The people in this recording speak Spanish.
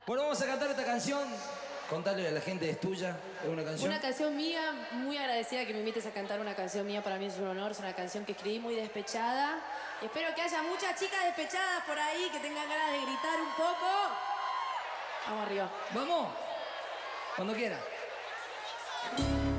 Bueno, vamos a cantar esta canción. Contarle a la gente, es tuya, es una canción. Una canción mía, muy agradecida que me invites a cantar una canción mía, para mí es un honor, es una canción que escribí muy despechada. Espero que haya muchas chicas despechadas por ahí que tengan ganas de gritar un poco. Vamos arriba. Vamos, cuando quiera.